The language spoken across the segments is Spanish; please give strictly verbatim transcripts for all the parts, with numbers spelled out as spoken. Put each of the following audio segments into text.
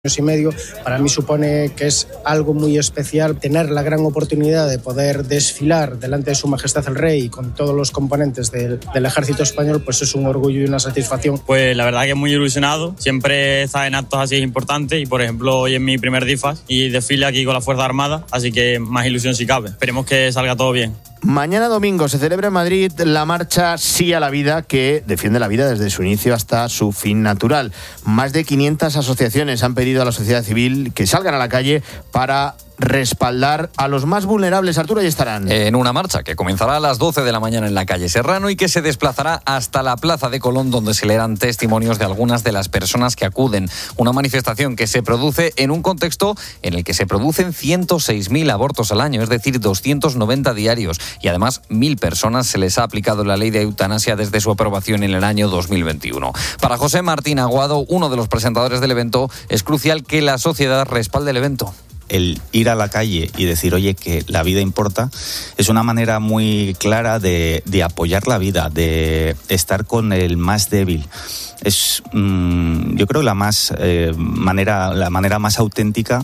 y medio, para mí supone que es algo muy especial tener la gran oportunidad de poder desfilar delante de Su Majestad el Rey con todos los componentes del, del ejército español, pues es un orgullo y una satisfacción. Pues la verdad que muy ilusionado, siempre estar en actos así es importante y por ejemplo hoy es mi primer D I F A S y desfile aquí con la Fuerza Armada, así que más ilusión si cabe, esperemos que salga todo bien. Mañana domingo se celebra en Madrid la marcha Sí a la Vida, que defiende la vida desde su inicio hasta su fin natural. Más de quinientas asociaciones han pedido a la sociedad civil que salgan a la calle para respaldar a los más vulnerables. Arturo, ahí estarán. En una marcha que comenzará a las doce de la mañana en la calle Serrano y que se desplazará hasta la Plaza de Colón, donde se leerán testimonios de algunas de las personas que acuden. Una manifestación que se produce en un contexto en el que se producen ciento seis mil abortos al año, es decir, doscientos noventa diarios. Y además, mil personas se les ha aplicado la ley de eutanasia desde su aprobación en el año dos mil veintiuno. Para José Martín Aguado, uno de los presentadores del evento, es crucial que la sociedad respalde el evento. El ir a la calle y decir, oye, que la vida importa, es una manera muy clara de, de apoyar la vida, de estar con el más débil. Es, mmm, yo creo, la más eh, manera, la manera más auténtica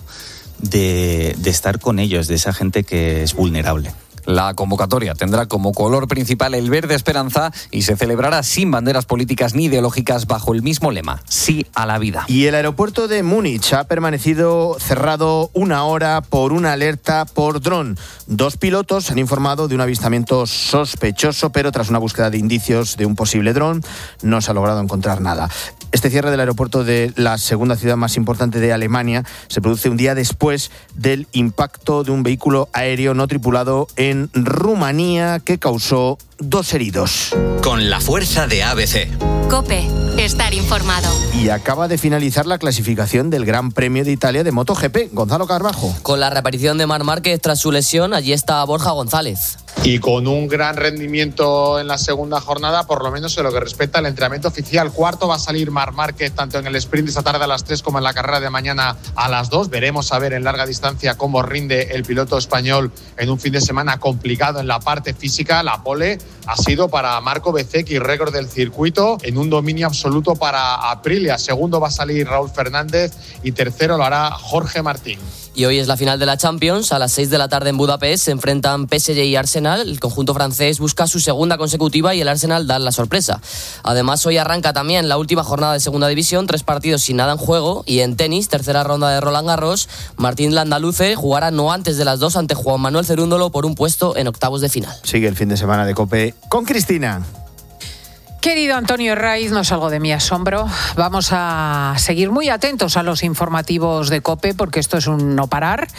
de, de estar con ellos, de esa gente que es vulnerable. La convocatoria tendrá como color principal el verde esperanza y se celebrará sin banderas políticas ni ideológicas bajo el mismo lema, Sí a la vida. Y el aeropuerto de Múnich ha permanecido cerrado una hora por una alerta por dron. Dos pilotos han informado de un avistamiento sospechoso, pero tras una búsqueda de indicios de un posible dron no se ha logrado encontrar nada. Este cierre del aeropuerto de la segunda ciudad más importante de Alemania se produce un día después del impacto de un vehículo aéreo no tripulado en Rumanía que causó dos heridos. Con la fuerza de A B C. COPE, estar informado. Y acaba de finalizar la clasificación del Gran Premio de Italia de MotoGP. Gonzalo Carbajo. Con la reaparición de Marc Márquez tras su lesión, allí está Borja González. Y con un gran rendimiento en la segunda jornada, por lo menos en lo que respecta al entrenamiento oficial. Cuarto va a salir Marc Márquez, tanto en el sprint esta tarde a las tres como en la carrera de mañana a las dos. Veremos a ver en larga distancia cómo rinde el piloto español en un fin de semana complicado en la parte física. La pole ha sido para Marco Bezzecchi, récord del circuito, en un dominio absoluto para Aprilia. Segundo va a salir Raúl Fernández y tercero lo hará Jorge Martín. Y hoy es la final de la Champions. A las seis de la tarde en Budapest se enfrentan P S G y Arsenal. El conjunto francés busca su segunda consecutiva y el Arsenal da la sorpresa. Además, hoy arranca también la última jornada de segunda división. Tres partidos sin nada en juego. Y en tenis, tercera ronda de Roland Garros, Martín Landaluce jugará no antes de las dos ante Juan Manuel Cerúndolo por un puesto en octavos de final. Sigue el fin de semana de COPE con Cristina. Querido Antonio Herraiz, no salgo de mi asombro. Vamos a seguir muy atentos a los informativos de COPE porque esto es un no parar.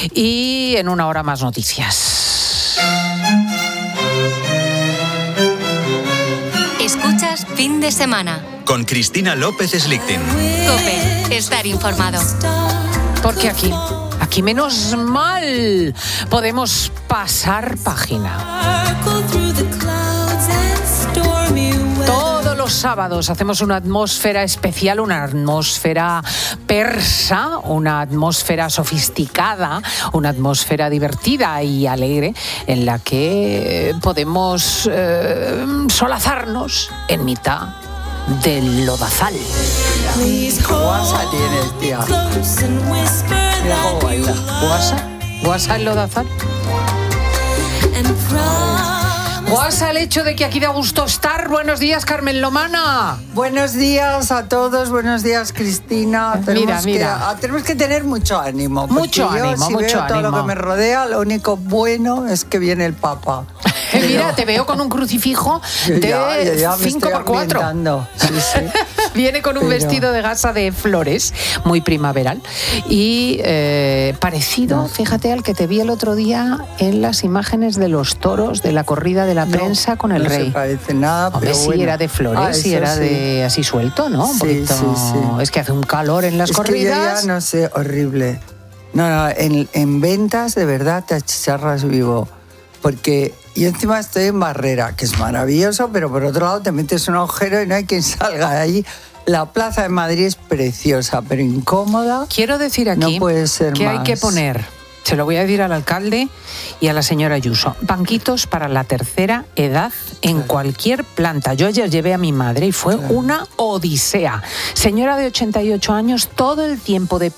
Y en una hora más noticias. Escuchas Fin de Semana. Con Cristina López Slichting. COPE, estar informado. Porque aquí, aquí menos mal, podemos pasar página. Todos los sábados hacemos una atmósfera especial, una atmósfera persa, una atmósfera sofisticada, una atmósfera divertida y alegre en la que podemos eh, solazarnos en mitad del lodazal. Guasa tienes, tía. Mira cómo baila. ¿Guasa? ¿Guasa el lodazal? Guasa el hecho de que aquí da gusto estar. Buenos días, Carmen Lomana. Buenos días a todos, buenos días, Cristina. Mira, mira. Que, tenemos que tener mucho ánimo. Mucho yo, ánimo, si mucho veo todo ánimo. lo que me rodea, lo único bueno es que viene el Papa. Pero... Mira, te veo con un crucifijo de cinco por cuatro. Sí, sí. Viene con un Pero... vestido de gasa de flores, muy primaveral. Y eh, parecido, fíjate, al que te vi el otro día en las imágenes de los toros de la corrida de la no, prensa con el no rey. No se parece nada, Hombre, pero sí, bueno. era de flores ah, y era sí. de así suelto, ¿no? Un sí, poquito... sí, sí. Es que hace un calor en las es corridas. Que yo ya no sé, horrible. No, no, en, en ventas de verdad te achicharras vivo. Porque yo encima estoy en Barrera, que es maravilloso, pero por otro lado te metes un agujero y no hay quien salga de ahí. La plaza de Madrid es preciosa, pero incómoda. Quiero decir aquí no puede ser que más. hay que poner Se lo voy a decir al alcalde y a la señora Ayuso. Banquitos para la tercera edad en claro. cualquier planta. Yo ayer llevé a mi madre y fue claro. una odisea. Señora de ochenta y ocho años, todo el tiempo de